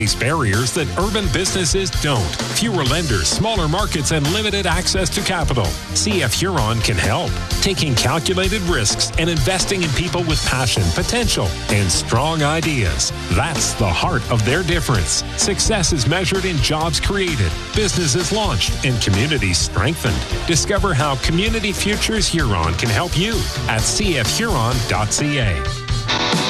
These barriers that urban businesses don't. Fewer lenders, smaller markets, and limited access to capital. CF Huron can help. Taking calculated risks and investing in people with passion, potential, and strong ideas. That's the heart of their difference. Success is measured in jobs created, businesses launched, and communities strengthened. Discover how Community Futures Huron can help you at cfhuron.ca.